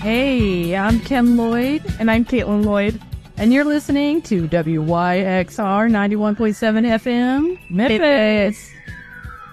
Hey, I'm Kim Lloyd. And I'm Caitlin Lloyd. And you're listening to WYXR 91.7 FM, Memphis.